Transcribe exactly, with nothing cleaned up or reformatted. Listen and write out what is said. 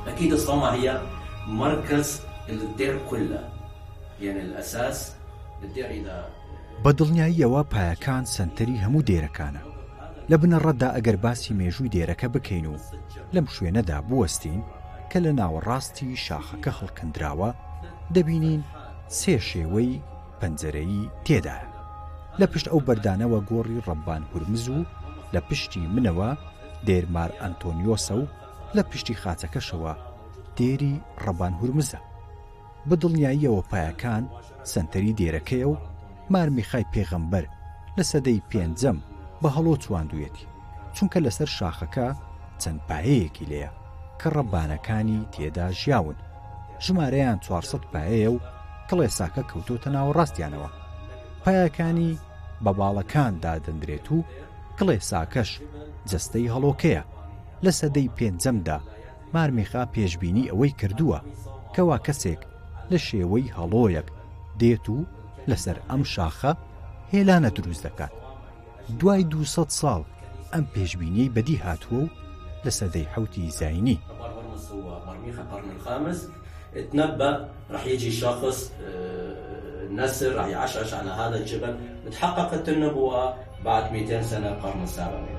أكيد الصومعة هي مركز الدير كله، يعني الأساس الدير. إذا بەدڵنیاییەوە پایەکان سەنتەری هەموو دێرەکانە. لە بنەڕەتدا ئەگەر باسی مێژووی دێرەکە بکەین و لەم شوێنەدا بوەستین کە لە ناوەڕاستی شاخەکە هەڵکەندراوە، دەبینین سێ شێوەی پەنجەرەیی تێدایە. لە پشت ئەو بەردانەوە گۆڕی ڕەبان هورمز و لە پشتی منەوە دێرمار ئەنتۆنیۆسە و لە پشتی خاچەکەشەوە دێری ڕەبان هورمزە. بەدڵنیاییەوە پایەکان سەنتەری دێرەکەیە و مارمیخای پێغەمبەر لە سەدەی پێنجەم بە هەڵۆ چواندوویەتی، چونکە لەسەر شاخەکە چەند پایەیەکی لێیە کە ڕەبانەکانی تێدا ژیاون. ژمارەیان چوارسەد پایەیە و کڵێساکە کەوتۆتە ناوەڕاستیانەوە. پایەکانی بە باڵەکان دادەندرێت و کڵێساکەش جەستەی هەڵۆکەیە. لە سەدەی پێنجەمدا مارمیخا پێشبینی ئەوەی کردووە کەوا کەسێک لە شێوەی هەڵۆیەک دێت و لەسەر ئەم شاخە هێلانە دروست دەکات. دوای دووسەد ساڵ ئەم پێشبینیەی بەدی هاتووە و لە سەدەی حوتی زاینی مرميخ القرن الخامس تنبأ راح يجي شخص نسر راح يعشعش على هذا الجبل. تحققت النبوة بعد مئتين سنة القرن السابع.